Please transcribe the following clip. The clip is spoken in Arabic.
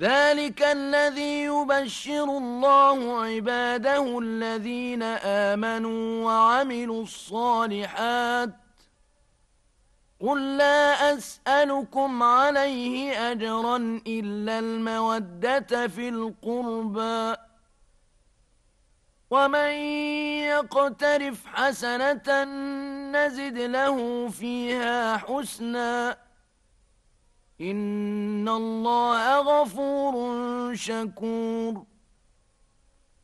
ذلك الذي يبشر الله عباده الذين آمنوا وعملوا الصالحات قل لا أسألكم عليه أجرا إلا المودة في القربى ومن يقترف حسنة نزد له فيها حسنا إن الله غفور شكور